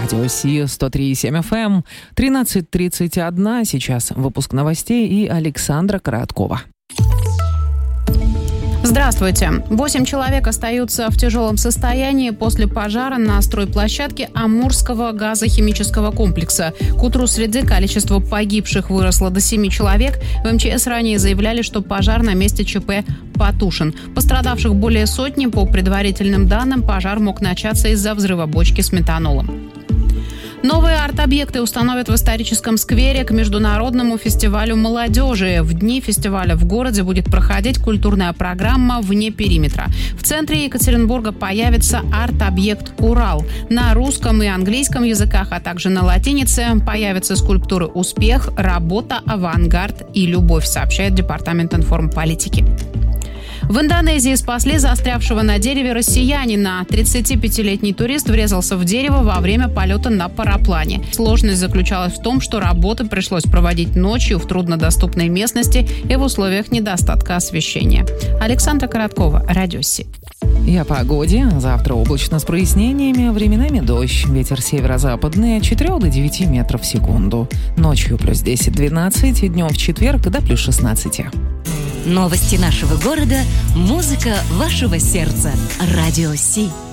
Радио Си 103,7 FM, 13:31. Сейчас выпуск новостей и Александра Короткова. Здравствуйте. 8 человек остаются в тяжелом состоянии после пожара на стройплощадке Амурского газохимического комплекса. К утру среды количество погибших выросло до 7 человек. В МЧС ранее заявляли, что пожар на месте ЧП потушен. Пострадавших более сотни. По предварительным данным, пожар мог начаться из-за взрыва бочки с метанолом. Новые арт-объекты установят в историческом сквере к международному фестивалю молодежи. В дни фестиваля в городе будет проходить культурная программа «Вне периметра». В центре Екатеринбурга появится арт-объект «Урал». На русском и английском языках, а также на латинице появятся скульптуры «Успех», «Работа», «Авангард» и «Любовь», сообщает Департамент информполитики. В Индонезии спасли застрявшего на дереве россиянина. 35-летний турист врезался в дерево во время полета на параплане. Сложность заключалась в том, что работы пришлось проводить ночью в труднодоступной местности и в условиях недостатка освещения. Александра Короткова, Радио Си. И о погоде. Завтра облачно с прояснениями, временами дождь. Ветер северо-западный от 4 до 9 метров в секунду. Ночью плюс 10-12, днем в четверг до плюс 16. Новости нашего города, музыка вашего сердца. Радио Си.